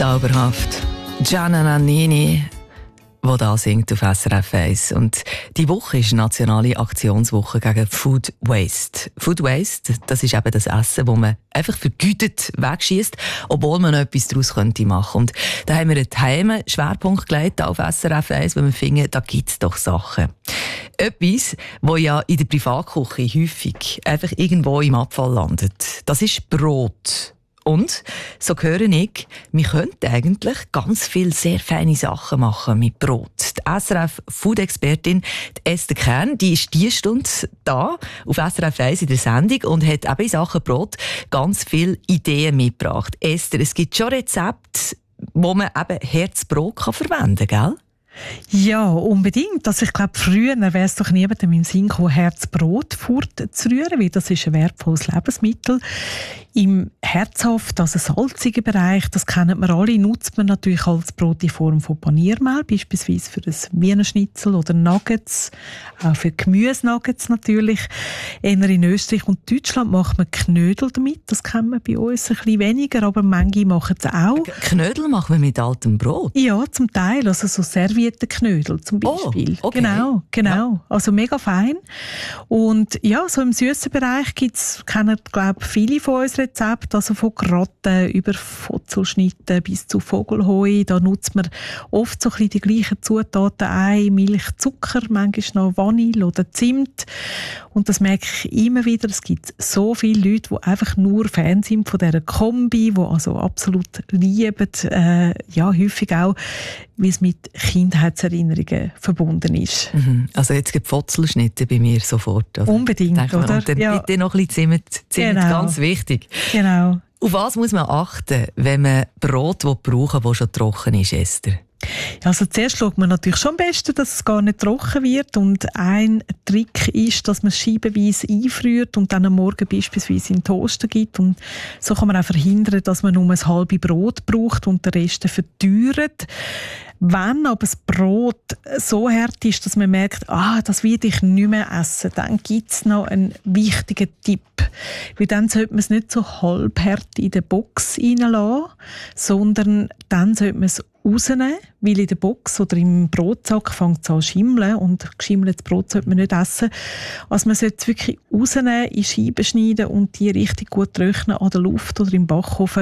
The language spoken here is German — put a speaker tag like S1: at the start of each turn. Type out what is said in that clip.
S1: Zauberhaft. Gianna Nannini, die da singt auf SRF 1. Und die Woche ist nationale Aktionswoche gegen Food Waste. Food Waste, das ist eben das Essen, das man einfach vergütet wegschießt, obwohl man noch etwas daraus machen könnte. Und da haben wir einen geheimen Schwerpunkt gelegt auf SRF 1, weil wir finden, da gibt es doch Sachen. Etwas, das ja in der Privatküche häufig einfach irgendwo im Abfall landet. Das ist Brot. Und, so höre ich, wir könnten eigentlich ganz viele sehr feine Sachen machen mit Brot. Die SRF-Food-Expertin Esther Kern, die ist diese Stunde da auf SRF 1 in der Sendung und hat eben in Sachen Brot ganz viele Ideen mitgebracht. Esther, es gibt schon Rezepte, wo man eben Herzbrot verwenden kann, gell?
S2: Ja, unbedingt. Also ich glaube, früher wäre es doch niemandem im Sinn gekommen, Herzbrot vorzurühren, weil das ist ein wertvolles Lebensmittel. Im herzhaft, also salzigen Bereich, das kennen wir alle, nutzt man natürlich als Brot in Form von Paniermehl, beispielsweise für ein Wiener Schnitzel oder Nuggets, auch für Gemüsenuggets natürlich. Eher in Österreich und Deutschland macht man Knödel damit, das kennen wir bei uns ein bisschen weniger, aber manche machen es auch.
S1: Knödel machen wir mit altem Brot?
S2: Ja, zum Teil, also so Serviettenknödel zum Beispiel.
S1: Oh, okay.
S2: Genau,
S1: Ja.
S2: also mega fein. Und ja, so im süßen Bereich kennen, glaube ich, viele von uns Rezepte, also von Gratten über Fotzelschnitten bis zu Vogelhoi. Da nutzt man oft so ein bisschen die gleichen Zutaten, Ei, Milch, Zucker, manchmal noch Vanille oder Zimt. Und das merke ich immer wieder, es gibt so viele Leute, die einfach nur Fan sind von dieser Kombi, die also absolut lieben, häufig auch, wie es mit Kindheitserinnerungen verbunden ist.
S1: Also jetzt gibt es Fotzelschnitte bei mir sofort. Oder?
S2: Unbedingt, oder?
S1: Und dann bitte noch ein bisschen Zimt,
S2: Genau.
S1: ganz wichtig.
S2: Genau.
S1: Auf was muss man achten, wenn man Brot brauchen will, das schon trocken ist, Esther?
S2: Also zuerst schaut man natürlich schon am besten, dass es gar nicht trocken wird. Und ein Trick ist, dass man es scheibenweise einfriert und dann am Morgen beispielsweise in den Toaster gibt. Und so kann man auch verhindern, dass man nur ein halbes Brot braucht und den Rest verteuert. Wenn aber das Brot so hart ist, dass man merkt, das werde ich nicht mehr essen, dann gibt es noch einen wichtigen Tipp. Weil dann sollte man es nicht so halbhart in der Box reinlassen, sondern dann sollte man es rausnehmen, weil in der Box oder im Brotsack fängt es an zu schimmeln und geschimmeltes Brot sollte man nicht essen. Also man sollte es wirklich rausnehmen, in Scheiben schneiden und die richtig gut trocknen an der Luft oder im Backofen.